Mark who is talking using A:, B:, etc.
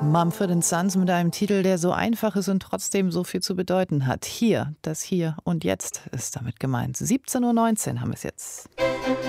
A: Mumford & Sons mit einem Titel, der so einfach ist und trotzdem so viel zu bedeuten hat. Hier, das Hier und Jetzt ist damit gemeint. 17:19 Uhr haben wir es jetzt.